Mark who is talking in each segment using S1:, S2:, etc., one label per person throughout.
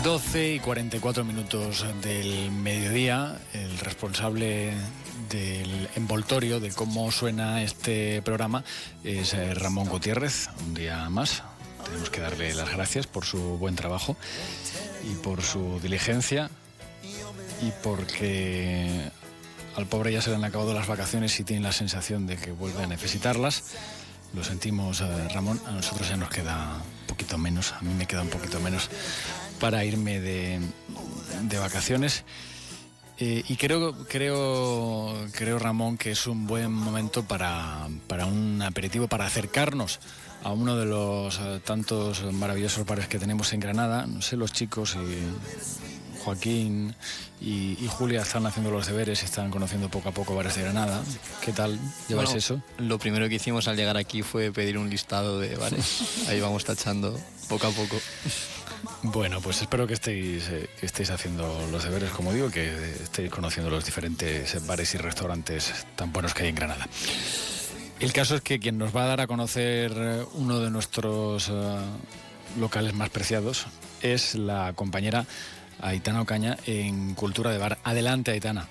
S1: 12:44 del mediodía, el responsable del envoltorio de cómo suena este programa es Ramón Gutiérrez. Un día más tenemos que darle las gracias por su buen trabajo y por su diligencia, y porque al pobre ya se le han acabado las vacaciones y tiene la sensación de que vuelve a necesitarlas. Lo sentimos, Ramón, a nosotros ya nos queda un poquito menos, a mí me queda un poquito menos para irme de vacaciones. Y creo, Ramón, que es un buen momento para un aperitivo, para acercarnos a uno de los tantos maravillosos bares que tenemos en Granada. No sé, los chicos y Joaquín y Julia están haciendo los deberes y están conociendo poco a poco bares de Granada. ¿Qué tal lleváis eso?
S2: Lo primero que hicimos al llegar aquí fue pedir un listado de bares. Ahí vamos tachando poco a poco.
S1: Bueno, pues espero que estéis haciendo los deberes, como digo, que estéis conociendo los diferentes bares y restaurantes tan buenos que hay en Granada. El caso es que quien nos va a dar a conocer uno de nuestros locales más preciados es la compañera Aitana Ocaña en Cultura de Bar. Adelante, Aitana.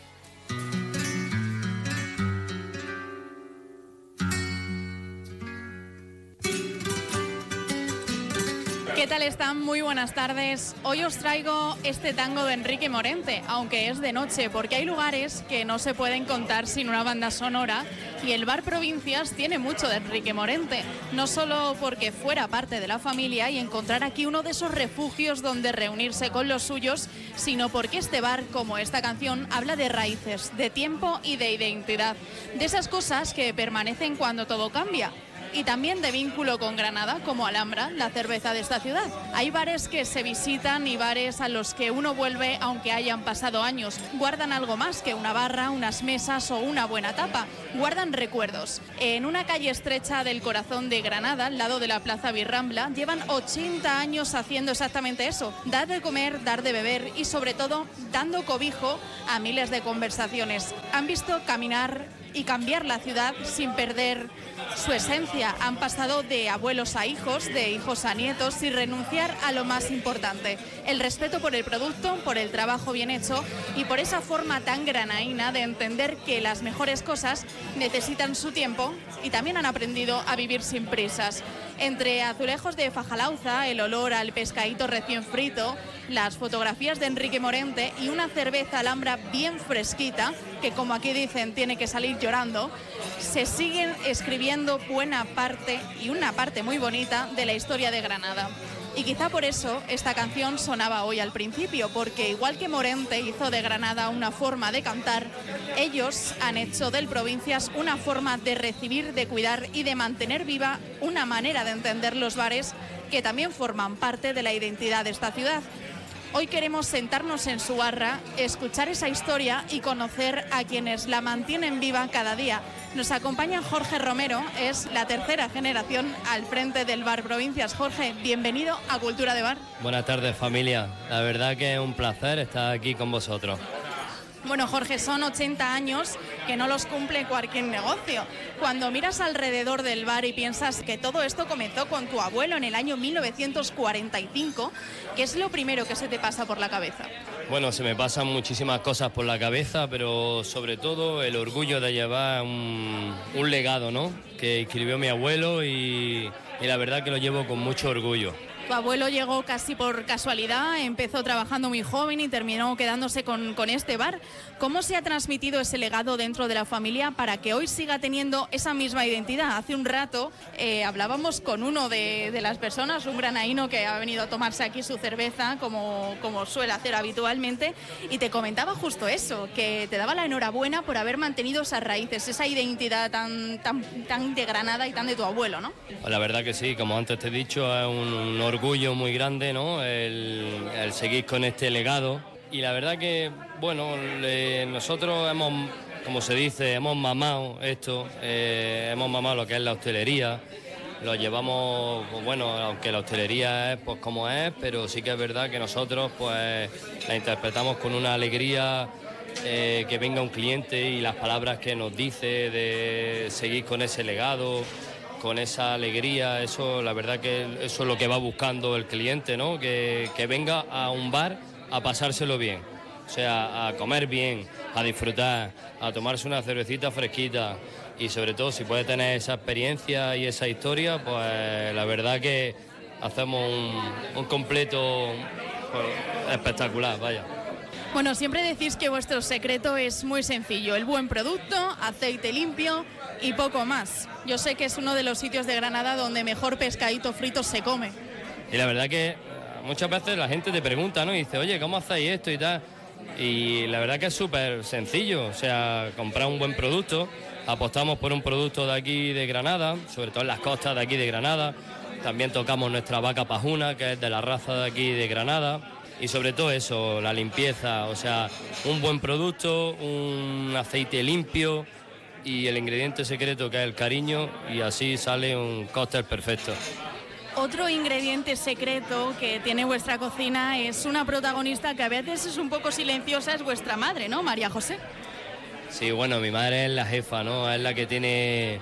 S3: ¿Qué tal están? Muy buenas tardes. Hoy os traigo este tango de Enrique Morente, aunque es de noche, porque hay lugares que no se pueden contar sin una banda sonora, y el Bar Provincias tiene mucho de Enrique Morente, no solo porque fuera parte de la familia y encontrar aquí uno de esos refugios donde reunirse con los suyos, sino porque este bar, como esta canción, habla de raíces, de tiempo y de identidad, de esas cosas que permanecen cuando todo cambia. Y también de vínculo con Granada, como Alhambra, la cerveza de esta ciudad. Hay bares que se visitan y bares a los que uno vuelve aunque hayan pasado años. Guardan algo más que una barra, unas mesas o una buena tapa. Guardan recuerdos. En una calle estrecha del corazón de Granada, al lado de la Plaza Virrambla, llevan 80 años haciendo exactamente eso. Dar de comer, dar de beber y sobre todo dando cobijo a miles de conversaciones. Han visto caminar y cambiar la ciudad sin perder su esencia. Han pasado de abuelos a hijos, de hijos a nietos, sin renunciar a lo más importante: el respeto por el producto, por el trabajo bien hecho y por esa forma tan granaína de entender que las mejores cosas necesitan su tiempo, y también han aprendido a vivir sin prisas. Entre azulejos de Fajalauza, el olor al pescadito recién frito, las fotografías de Enrique Morente y una cerveza Alhambra bien fresquita, que como aquí dicen tiene que salir llorando, se siguen escribiendo buena parte, y una parte muy bonita, de la historia de Granada. Y quizá por eso esta canción sonaba hoy al principio, porque igual que Morente hizo de Granada una forma de cantar, ellos han hecho del Provincias una forma de recibir, de cuidar y de mantener viva una manera de entender los bares que también forman parte de la identidad de esta ciudad. Hoy queremos sentarnos en su barra, escuchar esa historia y conocer a quienes la mantienen viva cada día. Nos acompaña Jorge Romero, es la tercera generación al frente del Bar Provincias. Jorge, bienvenido a Cultura de Bar.
S4: Buenas tardes, familia. La verdad que es un placer estar aquí con vosotros.
S3: Bueno, Jorge, son 80 años que no los cumple cualquier negocio. Cuando miras alrededor del bar y piensas que todo esto comenzó con tu abuelo en el año 1945, ¿qué es lo primero que se te pasa por la cabeza?
S4: Bueno, se me pasan muchísimas cosas por la cabeza, pero sobre todo el orgullo de llevar un legado, ¿no?, que escribió mi abuelo, y la verdad que lo llevo con mucho orgullo.
S3: Tu abuelo llegó casi por casualidad, empezó trabajando muy joven y terminó quedándose con este bar. ¿Cómo se ha transmitido ese legado dentro de la familia para que hoy siga teniendo esa misma identidad? Hace un rato hablábamos con uno de las personas, un granaíno que ha venido a tomarse aquí su cerveza, como suele hacer habitualmente, y te comentaba justo eso, que te daba la enhorabuena por haber mantenido esas raíces, esa identidad tan de Granada y tan de tu abuelo, ¿no?
S4: La verdad que sí, como antes te he dicho, es un orgullo muy grande, ¿no?, el seguir con este legado. Y la verdad que, bueno, nosotros hemos, como se dice, hemos mamado esto, hemos mamado lo que es la hostelería. Lo llevamos, pues bueno, aunque la hostelería es pues como es, pero sí que es verdad que nosotros pues la interpretamos con una alegría, que venga un cliente y las palabras que nos dice de seguir con ese legado. con esa alegría, eso, la verdad que eso es lo que va buscando el cliente, ¿no? Que venga a un bar a pasárselo bien, o sea, a comer bien, a disfrutar, a tomarse una cervecita fresquita y sobre todo si puede tener esa experiencia y esa historia, pues la verdad que hacemos un completo pues, espectacular, vaya.
S3: Bueno, siempre decís que vuestro secreto es muy sencillo, el buen producto, aceite limpio y poco más. Yo sé que es uno de los sitios de Granada donde mejor pescadito frito se come.
S4: Y la verdad que muchas veces la gente te pregunta, ¿no? Y dice, oye, ¿cómo hacéis esto y tal? Y la verdad que es súper sencillo, o sea, comprar un buen producto. Apostamos por un producto de aquí de Granada, sobre todo en las costas de aquí de Granada. También tocamos nuestra vaca pajuna, que es de la raza de aquí de Granada. Y sobre todo eso, la limpieza, o sea, un buen producto, un aceite limpio y el ingrediente secreto que es el cariño, y así sale un cóctel perfecto.
S3: Otro ingrediente secreto que tiene vuestra cocina es una protagonista que a veces es un poco silenciosa, es vuestra madre, ¿no, María José?
S4: Sí, bueno, mi madre es la jefa, ¿no? Es la que tiene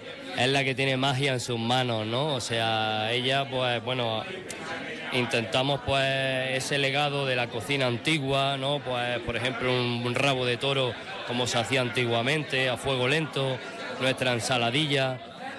S4: magia en sus manos, ¿no? O sea, ella, pues, bueno, intentamos, pues, ese legado de la cocina antigua, ¿no? Pues, por ejemplo, un rabo de toro como se hacía antiguamente, a fuego lento, nuestra ensaladilla,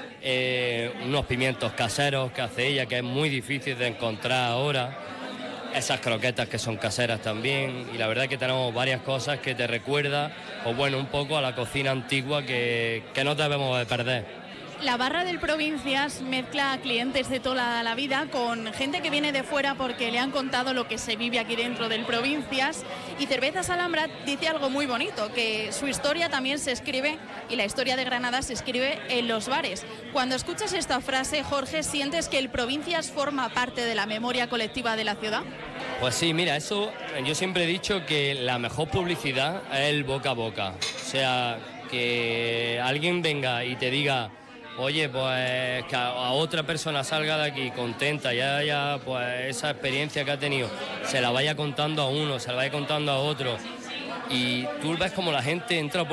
S4: unos pimientos caseros que hace ella, que es muy difícil de encontrar ahora. Esas croquetas que son caseras también, y la verdad es que tenemos varias cosas que te recuerda, o bueno, un poco a la cocina antigua que no debemos de perder.
S3: La barra del Provincias mezcla a clientes de toda la vida con gente que viene de fuera porque le han contado lo que se vive aquí dentro del Provincias, y Cervezas Alhambra dice algo muy bonito, que su historia también se escribe, y la historia de Granada se escribe en los bares. Cuando escuchas esta frase, Jorge, ¿sientes que el Provincias forma parte de la memoria colectiva de la ciudad?
S4: Pues sí, mira, eso yo siempre he dicho que la mejor publicidad es el boca a boca. O sea, que alguien venga y te diga, oye, pues que a otra persona salga de aquí contenta, ya pues esa experiencia que ha tenido, se la vaya contando a uno, se la vaya contando a otro. Y tú ves como la gente entra por